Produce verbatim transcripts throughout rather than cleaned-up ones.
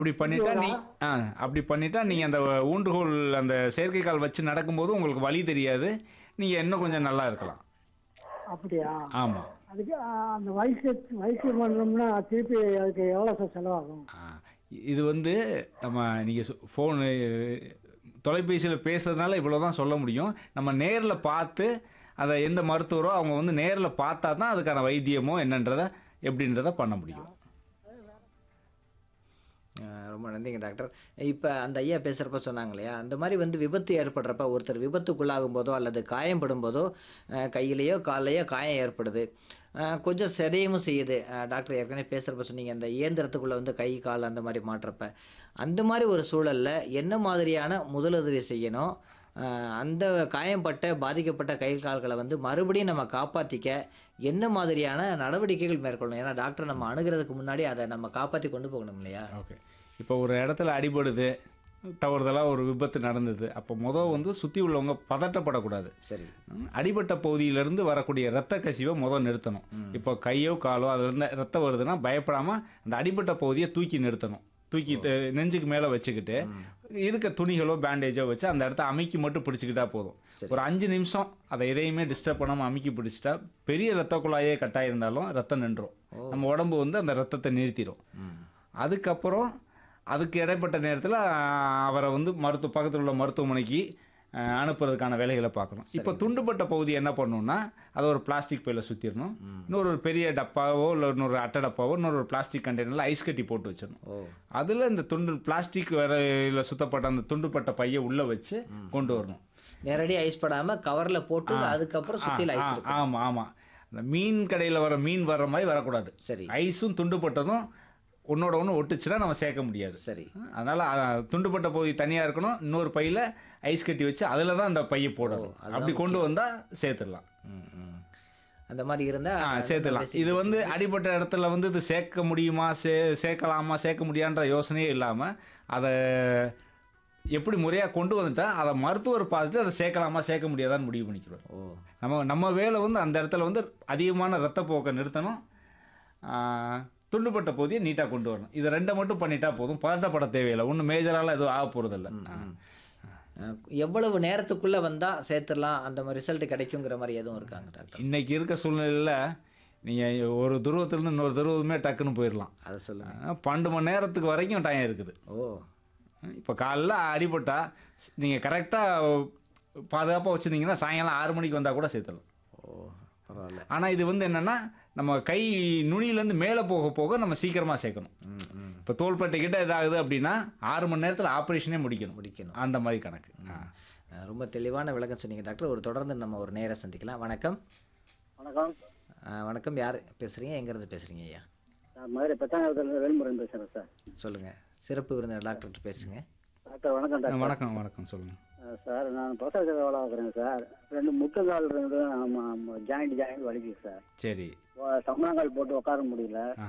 அப்படி இது பண்ணிட்டா ஒரு நீ ஆ ஆ அப்படி பண்ணிட்டா நீங்க அந்த ஊன்றுகோல் அந்த செயற்கைக்கால் வச்சு நடக்கும்போது உங்களுக்கு வலி தெரியாது. நீங்க இன்னும் கொஞ்சம் நல்லா இருக்கலாம். அப்படியா? ஆமா. அதுக்கு அ அந்த வயசு வயசு பண்ணோம்னா திருப்பி அதுக்கு எவ்வளோ சார் செலவாகும்? ஆ இது வந்து நம்ம நீங்க சொ ஃபோனு தொலைபேசியில பேசுறதுனால இவ்வளோ தான் சொல்ல முடியும். நம்ம நேர்ல பார்த்து, அத எந்த மருத்துவரோ அவங்க வந்து நேர்ல பார்த்தா தான் அதுக்கான வைத்தியமோ என்னன்றத எப்படின்றத பண்ண முடியும். அ ரொம்ப நன்றிங்க டாக்டர். இப்ப அந்த ஐயா பேசுறப்ப சொன்னாங்க இல்லையா, அந்த மாரி வந்து விபத்து ஏற்படுறப்ப ஒருத்தர் விபத்துக்குள்ளாகும்போதோ அல்லது காயம்படும்போதோ, அ கையிலயோ, கால்லயோ காயம் ஏற்படுது. அ கொஞ்சம் சிதையவும் செய்யுது. அ டாக்டர் ஏற்கனவே பேசுறப்ப சொன்னீங்க, அந்த இயந்திரத்துக்குள்ள வந்து கை, கால் அந்த மாரி மாட்றப்ப. அந்த மாரி ஒரு சூழல்ல என்ன மாதிரியான முதலுதவி செய்யணும்? அ அந்த காயம்பட்ட, பாதிக்கப்பட்ட கை, கால்கள வந்து மறுபடியும் நம்ம காப்பாத்திக்க என்ன மாதிரியான நடவடிக்கைகள் மேற்கொள்ளணும்? ஏன்னா டாக்டர நம்ம அணுகுறதுக்கு முன்னாடி அத நம்ம காப்பாத்தி கொண்டு போகணும் இல்லையா? ஓகே. இப்போ ஒரு இடத்துல அடிபடுது, தவறுதலா ஒரு விபத்து நடந்தது. அப்போ மொத வந்து சுத்தி உள்ளவங்க பதட்டப்படக்கூடாது. சரி. ம், அடிபட்ட பகுதியிலிருந்து வரக்கூடிய இரத்த கசிவை முத நிறுத்தணும். ம். இப்போ கையோ காலோ அதுலேருந்து ரத்தம் வருதுன்னா பயப்படாம அந்த அடிபட்ட பகுதியை தூக்கி நிறுத்தணும். தூக்கி ஓ! த- நெஞ்சுக்கு மேலே வச்சுக்கிட்டு ம். இருக்க துணிகளோ பேண்டேஜோ வச்சு அந்த இடத்த அமுக்கி மட்டும் பிடிச்சிக்கிட்டா போதும். சரி. ஒரு அஞ்சு நிமிஷம் அதை எதையுமே டிஸ்டர்ப் பண்ணாமல் அமுக்கி பிடிச்சிட்டா பெரிய ரத்த குழாயே கட்டாயிருந்தாலும் ரத்தம் நின்றும். ஓ! நம்ம உடம்பு வந்து அந்த ரத்தத்தை நிறுத்திடும். ம். அதுக்கப்புறம் அதுக்கு இடைப்பட்ட நேரத்தில் அவரை வந்து மருத்துவ பக்கத்தில் உள்ள மருத்துவமனைக்கு அஹ், அனுப்புறதுக்கான வேலைகளை பார்க்கணும். இப்போ சரிங்க. துண்டுப்பட்ட பகுதி என்ன பண்ணணும்னா அதை ஒரு பிளாஸ்டிக் பையில் சுற்றிடணும். ம். இன்னொரு ஒரு பெரிய டப்பாவோ இல்லை இன்னொரு அட்டை டப்பாவோ இன்னொரு ஒரு பிளாஸ்டிக் கண்டெய்னரில் ஐஸ் கட்டி போட்டு வச்சிடணும். ஓ! அதில் இந்த துண்டு பிளாஸ்டிக் வரையில் சுத்தப்பட்ட அந்த துண்டுப்பட்ட பையை உள்ளே வச்சு கொண்டு வரணும். நேரடியா ஐஸ் படாம கவர்ல போட்டு ஆ, அதுக்கப்புறம் ஆ, சுத்தில ஆ, ஐஸ் இருக்கும். ஆமா ஆமா அந்த மீன் கடையில் வர மீன் வர்ற மாதிரி வரக்கூடாது. சரி. ஐஸும் துண்டுப்பட்டதும் ஒன்னோட ஒன்று ஒட்டுச்சுன்னா நம்ம சேர்க்க முடியாது. சரி. அதனால அஹ், துண்டுப்பட்ட பகுதி தனியாக இருக்கணும். இன்னொரு பையில் ஐஸ் கட்டி வச்சு அதில் தான் அந்த பையை போடணும். அதுதான் அப்படி கொண்டு வந்தால் சேர்த்துடலாம். ம், ம். அந்த மாரி இருந்தா ஆ அந்த சேர்த்துடலாம். basic இது வந்து procedure. அடிப்பட்ட இடத்துல வந்து இது சேர்க்க முடியுமா சே சேர்க்கலாமா சேர்க்க முடியான்ற யோசனையே இல்லாமல் அதை எப்படி முறையாக கொண்டு வந்துட்டா அதை மருத்துவர் பார்த்துட்டு அதை சேர்க்கலாமா சேர்க்க முடியாதான்னு முடிவு பண்ணிக்கிறோம். ஓ! நம்ம நம்ம வேலை வந்து அந்த இடத்துல வந்து அதிகமான ரத்தப்போக்கை நிறுத்தணும். ஆ, துண்டுப்பட்ட பகுதியை நீட்டாக கொண்டு வரணும். இதை ரெண்டை மட்டும் பண்ணிட்டா போதும். பதட்டப்பட தேவையில்லை. ஒன்றும் மேஜரால எதுவும் ஆக போகிறதில்ல. ம், ம். அ எவ்வளவு நேரத்துக்குள்ள வந்தா சேர்த்துடலாம் அந்த மாதிரி ரிசல்ட் கிடைக்குங்கிற மாதிரி எதுவும் இருக்காங்க டாக்டர்? இன்னைக்கு இருக்க சூழ்நிலையில் நீங்கள் ஒரு துருவத்திலிருந்து இன்னொரு துருவமே டக்குன்னு போயிடலாம். அத சொல்லுங்க. ஆ, பன்னெண்டு மணி நேரத்துக்கு வரைக்கும் டைம் இருக்குது. ஓ! இப்போ காலைல அடிபட்டா நீங்கள் கரெக்டாக பாதுகாப்பாக வச்சுருந்தீங்கன்னா சாயங்காலம் ஆறு மணிக்கு வந்தால் கூட சேர்த்துடலாம். ஓ! பரவால்ல. ஆனால் இது வந்து என்னென்னா நம்ம கை நுனியிலேருந்து மேலே போக போக நம்ம சீக்கிரமாக சேர்க்கணும். ம், ம். இப்போ தோள்பட்டை கிட்ட இதாகுது அப்படின்னா ஆறு மணி நேரத்தில் ஆப்ரேஷனே முடிக்கணும். முடிக்கணும். அந்த மாதிரி கணக்கு. ஆ. அ ரொம்ப தெளிவான விளக்கம் சொன்னீங்க டாக்டர். ஒரு தொடர்ந்து நம்ம ஒரு நேர சந்திக்கலாம். வணக்கம். வணக்கம். அ வணக்கம். யார் பேசுறீங்க? எங்கேருந்து பேசுறீங்க ஐயா? நான் மதுரை பெத்தாங்கரத்துலேருந்து வேல்முருகன் பேசுகிறேன் சார். சொல்லுங்க. சிறப்பு விருந்தினர் டாக்டர்கிட்ட பேசுங்க. டாக்டர் வணக்கம் ஆ, டாக்டர். வணக்கம் வணக்கம் சொல்லுங்கள். அஹ் சார் நான் பிரசவ சேவை வேலை பார்க்குறேன் சார். ரெண்டு முட்டுக்கால் ரெண்டு ஜாயிண்ட் ஜாயிண்ட் வலிக்குது சார். சரி. ஒ- சம்மணங்கால் போட்டு உட்கார முடியல. ஆ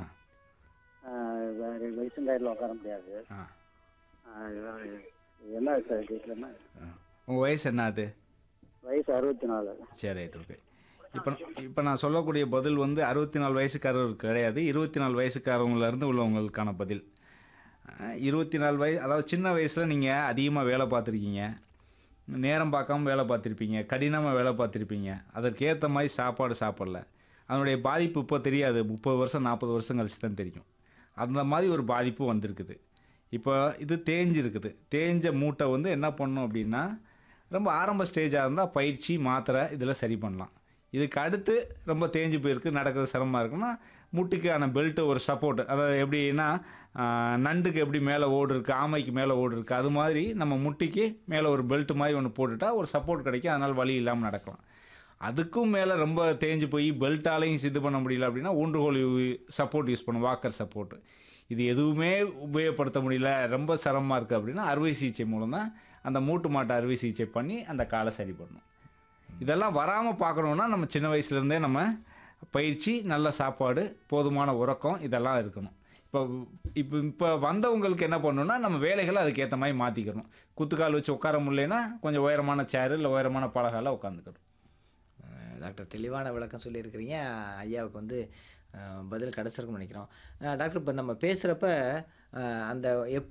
வயசு டயரில் உட்கார முடியாது. ஆ அஹ் என்ன சார் கேட்கலன்னா உங்கள் வயசு என்ன அது? வயசு அறுபத்தி நாலு. சரி ரைட் ஓகே. இப்போ இப்போ நான் சொல்லக்கூடிய பதில் வந்து அறுபத்தி நாலு வயசுக்காரருக்கு கிடையாது. இருபத்தி நாலு வயசுக்காரவங்கலேருந்து உள்ளவங்களுக்கான பதில். அஹ், இருபத்தி நாலு வயசு அதாவது சின்ன வயசில் நீங்கள் அதிகமாக வேலை பார்த்துருக்கீங்க. நேரம் பார்க்காம வேலை பார்த்துருப்பீங்க. கடினமாக வேலை பார்த்துருப்பீங்க. அதற்கேற்ற மாதிரி சாப்பாடு சாப்பிடல. அதனுடைய பாதிப்பு இப்போ தெரியாது. முப்பது வருஷம் நாற்பது வருஷம் கழிச்சு தான் தெரியும். அந்த மாதிரி ஒரு பாதிப்பு வந்திருக்குது. இப்போ இது தேஞ்சிருக்குது. தேஞ்ச மூட்டை வந்து என்ன பண்ணணும் அப்படின்னா ரொம்ப ஆரம்ப ஸ்டேஜாக இருந்தால் பயிற்சி மாத்திரை இதில் சரி பண்ணலாம். இதுக்கு அடுத்து ரொம்ப தேஞ்சு போயிருக்கு, நடக்கிறது சிரமமாக இருக்குன்னா முட்டிக்கான பெல்ட்டு ஒரு சப்போர்ட், அதாவது எப்படின்னா ஆஹ், நண்டுக்கு எப்படி மேலே ஓடு இருக்குது, ஆமைக்கு மேலே ஓடு இருக்குது, அது மாதிரி நம்ம முட்டிக்கு மேலே ஒரு பெல்ட் மாதிரி ஒன்று போட்டுட்டா ஒரு சப்போர்ட் கிடைக்கும். அதனால் வலி இல்லாமல் நடக்கலாம். அதுக்கும் மேலே ரொம்ப தேஞ்சு போய் பெல்ட்டாலையும் இது பண்ண முடியல அப்படின்னா ஊன்றுகோல் சப்போர்ட் யூஸ் பண்ணும், வாக்கர் சப்போர்ட். இது எதுவுமே உபயோகப்படுத்த முடியல, ரொம்ப சிரமமாக இருக்குது அப்படின்னா அறுவை சிகிச்சை மூலம் தான் அந்த மூட்டு மாட்டு அறுவை சிகிச்சை பண்ணி அந்த காலை சரி பண்ணணும். இதெல்லாம் வராமல் பார்க்கணுன்னா நம்ம சின்ன வயசுலேருந்தே நம்ம பயிற்சி, நல்ல சாப்பாடு, போதுமான உறக்கம் இதெல்லாம் இருக்கணும். இப்போ இப்போ இப்போ வந்தவங்களுக்கு என்ன பண்ணணும்னா நம்ம வேலைகளை அதுக்கேற்ற மாதிரி மாற்றிக்கணும். குத்துக்கால் வச்சு உட்கார முடியலன்னா கொஞ்சம் உயரமான சேரு இல்லை உயரமான பலகால உட்காந்துக்கணும். டாக்டர் தெளிவான விளக்கம் சொல்லியிருக்கிறீங்க. ஐயாவுக்கு வந்து பதில் கிடச்சிருக்குன்னு நினைக்கிறோம். அஹ் டாக்டர் இப்போ நம்ம பேசுகிறப்ப அந்த